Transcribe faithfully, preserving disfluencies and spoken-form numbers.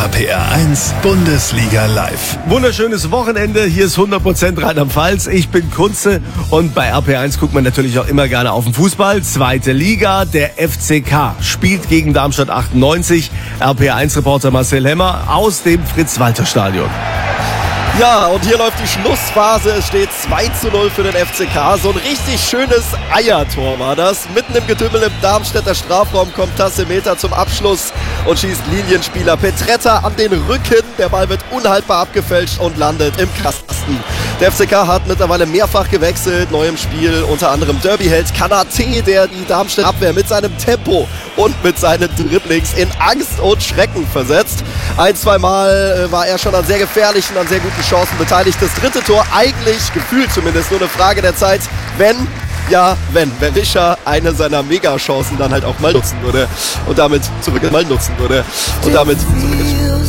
R P R eins Bundesliga live. Wunderschönes Wochenende. Hier ist hundert Prozent Rheinland-Pfalz. Ich bin Kunze und bei R P R eins guckt man natürlich auch immer gerne auf den Fußball. Zweite Liga. Der F C K spielt gegen Darmstadt achtundneunzig. R P R eins Reporter Marcel Hemmer aus dem Fritz-Walter-Stadion. Ja, und hier läuft die Schlussphase. Es steht zwei zu null für den F C K. So ein richtig schönes Eiertor war das. Mitten im Getümmel im Darmstädter Strafraum kommt Tassemeter zum Abschluss und schießt Linienspieler Petretta an den Rücken. Der Ball wird unhaltbar abgefälscht und landet im Kasten. Der F C K hat mittlerweile mehrfach gewechselt, neu im Spiel, unter anderem Derbyheld Kanate, der die Darmstädter Abwehr mit seinem Tempo und mit seinen Dribblings in Angst und Schrecken versetzt. Ein, zwei Mal war er schon an sehr gefährlichen, an sehr guten Chancen beteiligt. Das dritte Tor eigentlich, gefühlt zumindest, nur eine Frage der Zeit, wenn, ja, wenn, wenn Wischer eine seiner Mega-Chancen dann halt auch mal nutzen würde und damit zurück mal nutzen würde und damit zurück ins Spiel.